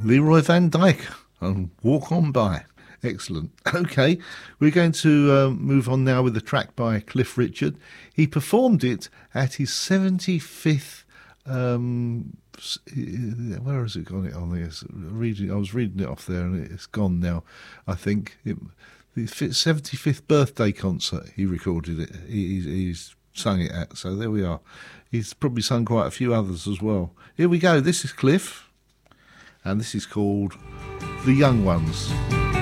Leroy Van Dyke and Walk On By. Excellent. Okay, we're going to move on now with a track by Cliff Richard. He performed it at his 75th. Where has it gone? On this, I was reading it off there, and it's gone now. I think the 75th birthday concert. He recorded it. He's sung it at. So there we are. He's probably sung quite a few others as well. Here we go. This is Cliff, and this is called The Young Ones.